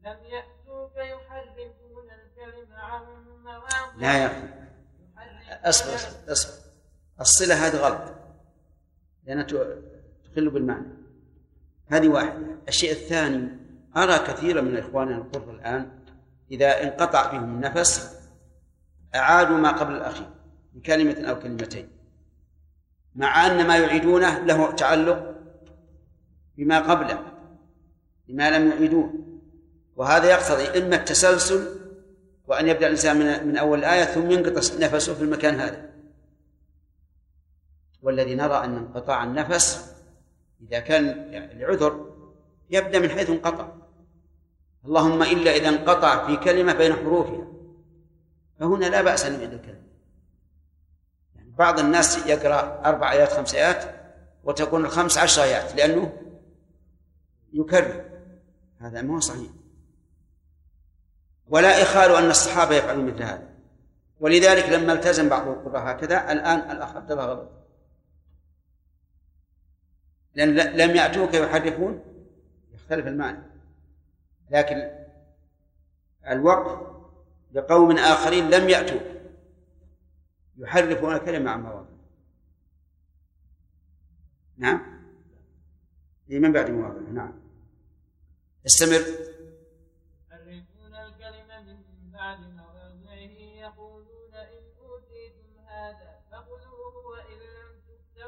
لم يأتوك يحرفون الكلم عن مواضعه. لا يا أخي أصبر الصلة هذه غلط لأنها تخل بالمعنى. هذه واحدة. الشيء الثاني أرى كثيرا من إخواننا القرى الآن إذا انقطع بهم النفس أعادوا ما قبل الأخير بكلمة أو كلمتين، مع أن ما يعيدونه له تعلق بما قبله بما لم يعيدوه، وهذا يقتضي إما التسلسل وأن يبدأ الإنسان من أول الآية ثم ينقطع نفسه في المكان هذا. والذي نرى أن انقطاع النفس إذا كان العذر يبدأ من حيث انقطع، اللهم إلا إذا انقطع في كلمة بين حروفها فهنا لا بأس أن يعيد الكلمة. يعني بعض الناس يقرأ 4 آيات 5 آيات وتكون 15 آيات لأنه يكرر، هذا ما هو صحيح، ولا إخال أن الصحابة يفعلون مثل هذا. ولذلك لما التزم بعض القراء هكذا الآن الأخ عبد الله غلط، لأن لم يأتوك يحرفون يختلف المعنى، لكن الوقف لقوم آخرين لم يأتوا يحرفون الكلمة عن مواضعه. نعم من بعد مواضعه. نعم استمر. يحرفون الكلمة من بعد مواضعه يقولون إن أوتيتم هذا